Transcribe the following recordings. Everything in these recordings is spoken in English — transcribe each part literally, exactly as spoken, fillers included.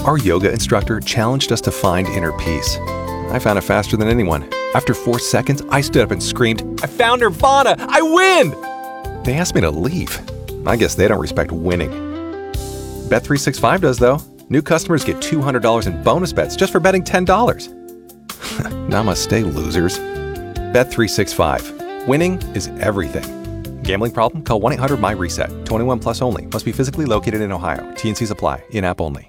Our yoga instructor challenged us to find inner peace. I found it faster than anyone. After four seconds, I stood up and screamed, "I found Nirvana! I win!" They asked me to leave. I guess they don't respect winning. Bet three sixty-five does, though. New customers get two hundred dollars in bonus bets just for betting ten dollars. Namaste, losers. Bet three sixty-five. Winning is everything. Gambling problem? Call one eight hundred my reset. twenty-one plus only. Must be physically located in Ohio. T N Cs apply. In-app only.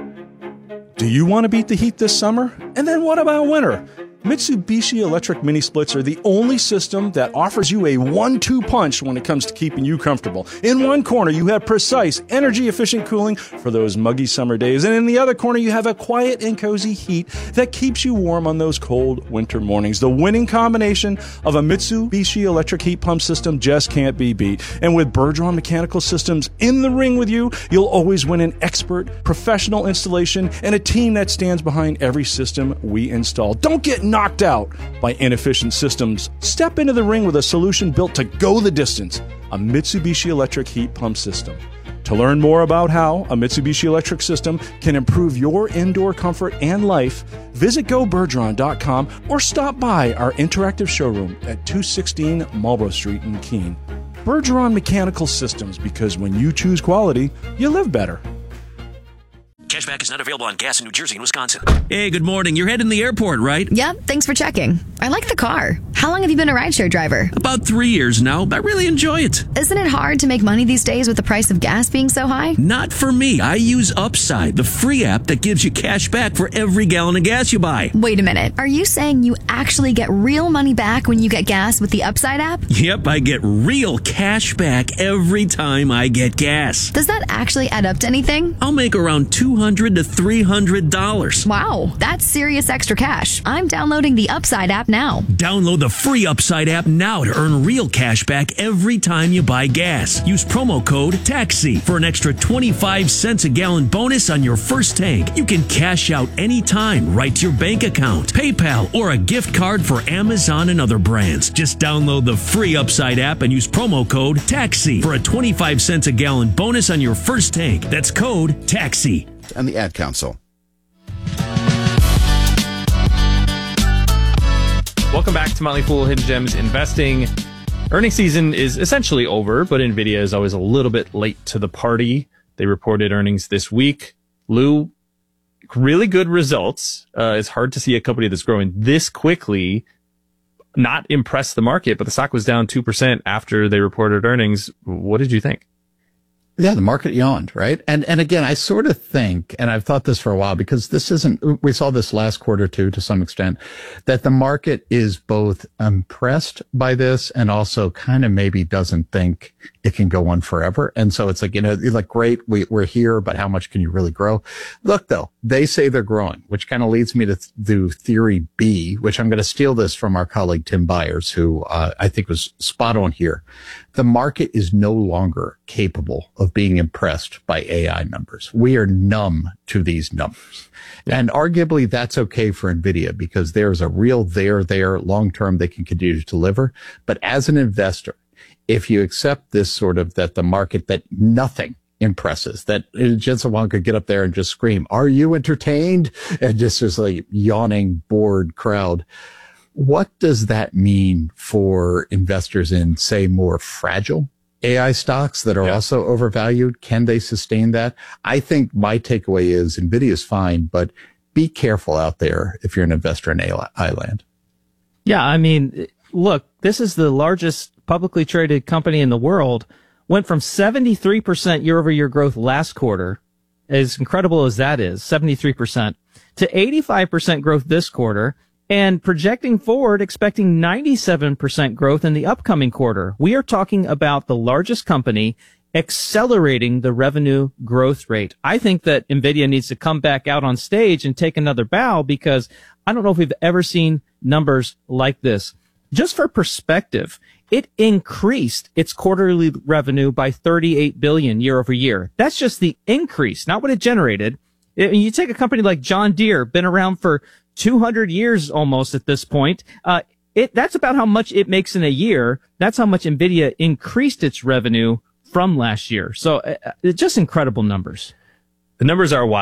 Do you want to beat the heat this summer? And then what about winter? Mitsubishi Electric Mini Splits are the only system that offers you a one two punch when it comes to keeping you comfortable. In one corner, you have precise, energy-efficient cooling for those muggy summer days. And in the other corner, you have a quiet and cozy heat that keeps you warm on those cold winter mornings. The winning combination of a Mitsubishi Electric heat pump system just can't be beat. And with Bergeron Mechanical Systems in the ring with you, you'll always win an expert, professional installation and a team that stands behind every system we install. Don't get knocked out by inefficient systems. Step into the ring with a solution built to go the distance, a Mitsubishi Electric heat pump system. To learn more about how a Mitsubishi Electric system can improve your indoor comfort and life, visit go bergeron dot com or stop by our interactive showroom at two sixteen Marlborough Street in Keene. Bergeron Mechanical Systems, because when you choose quality, you live better. Cashback is not available on gas in New Jersey and Wisconsin. Hey, good morning. You're heading to the airport, right? Yep, thanks for checking. I like the car. How long have you been a rideshare driver? About three years now. I really enjoy it. Isn't it hard to make money these days with the price of gas being so high? Not for me. I use Upside, the free app that gives you cash back for every gallon of gas you buy. Wait a minute. Are you saying you actually get real money back when you get gas with the Upside app? Yep, I get real cash back every time I get gas. Does that actually add up to anything? I'll make around two hundred to three hundred dollars. Wow, that's serious extra cash. I'm downloading the Upside app now. Download the free Upside app now to earn real cash back every time you buy gas. Use promo code TAXI for an extra twenty-five cents a gallon bonus on your first tank. You can cash out anytime right to your bank account, PayPal, or a gift card for Amazon and other brands. Just download the free Upside app and use promo code TAXI for a twenty-five cents a gallon bonus on your first tank. That's code TAXI. And the Ad Council. Welcome back to Motley Fool Hidden Gems Investing. Earnings season is essentially over, but NVIDIA is always a little bit late to the party. They reported earnings this week. Lou, really good results. Uh, it's hard to see a company that's growing this quickly not impress the market, but the stock was down two percent after they reported earnings. What did you think? Yeah, the market yawned, right? And and again, I sort of think, and I've thought this for a while, because this isn't, we saw this last quarter too, to some extent, that the market is both impressed by this and also kind of maybe doesn't think it can go on forever. And so it's like, you know, you're like, great, we, we're here, but how much can you really grow? Look, though, they say they're growing, which kind of leads me to th- do theory B, which I'm going to steal this from our colleague Tim Byers, who uh, I think was spot on here. The market is no longer capable of being impressed by A I numbers. We are numb to these numbers. Yeah. And arguably that's okay for NVIDIA because there's a real there there long term they can continue to deliver. But as an investor, if you accept this sort of that the market, that nothing impresses, that Jensen Huang could get up there and just scream, "Are you entertained?" And just there's like yawning, bored crowd. What does that mean for investors in, say, more fragile A I stocks that are yeah. also overvalued? Can they sustain that? I think my takeaway is NVIDIA is fine, but be careful out there if you're an investor in A I land. Yeah, I mean, look, this is the largest publicly traded company in the world. Went from seventy-three percent year-over-year growth last quarter, as incredible as that is, seventy-three percent, to eighty-five percent growth this quarter. And projecting forward, expecting ninety-seven percent growth in the upcoming quarter. We are talking about the largest company accelerating the revenue growth rate. I think that NVIDIA needs to come back out on stage and take another bow because I don't know if we've ever seen numbers like this. Just for perspective, it increased its quarterly revenue by thirty-eight billion dollars year over year. That's just the increase, not what it generated. You take a company like John Deere, been around for two hundred years almost at this point. Uh, it, that's about how much it makes in a year. That's how much NVIDIA increased its revenue from last year. So uh, it's just incredible numbers. The numbers are wild.